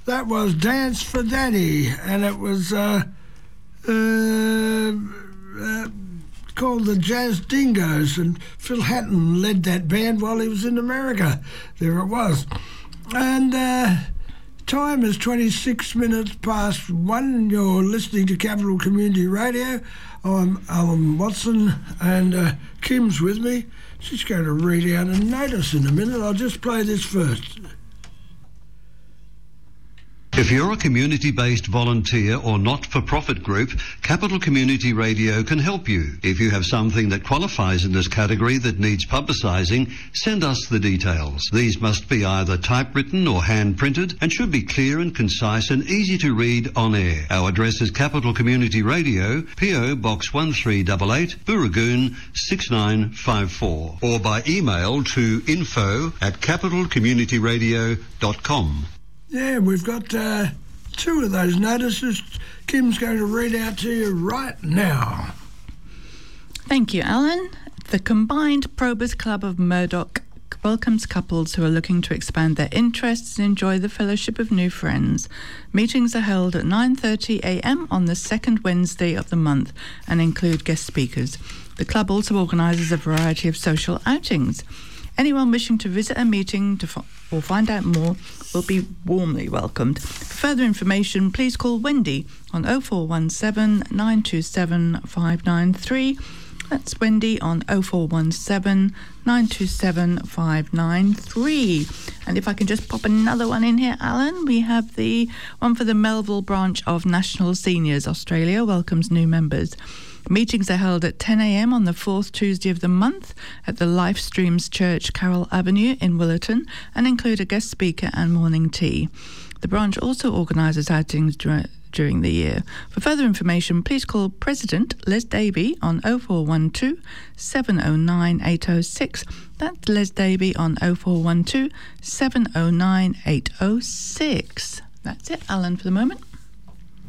That was Dance for Daddy, and it was called the Jazz Dingoes, and Phil Hatton led that band while he was in America. There it was. And time is 26 minutes past 1. You're listening to Capital Community Radio. I'm Alan Watson, and Kim's with me. She's going to read out a notice in a minute. I'll just play this first. If you're a community-based volunteer or not-for-profit group, Capital Community Radio can help you. If you have something that qualifies in this category that needs publicising, send us the details. These must be either typewritten or hand-printed and should be clear and concise and easy to read on air. Our address is Capital Community Radio, PO Box 1388, Booragoon 6954, or by email to info@capitalcommunityradio.com. Yeah, we've got 2 of those notices. Kim's going to read out to you right now. Thank you, Alan. The Combined Probus Club of Murdoch welcomes couples who are looking to expand their interests and enjoy the fellowship of new friends. Meetings are held at 9:30 a.m. on the second Wednesday of the month and include guest speakers. The club also organises a variety of social outings. Anyone wishing to visit a meeting or find out more will be warmly welcomed. For further information, please call Wendy on 0417 927 593. That's Wendy on 0417 927 593. And if I can just pop another one in here, Alan, we have the one for the Melville branch of National Seniors Australia welcomes new members. Meetings are held at 10 a.m. on the 4th Tuesday of the month at the Life Streams Church, Carroll Avenue in Willerton, and include a guest speaker and morning tea. The branch also organises outings during the year. For further information, please call President Les Davey on 0412 709 806. That's Les Davey on 0412 709 806. That's it, Alan, for the moment.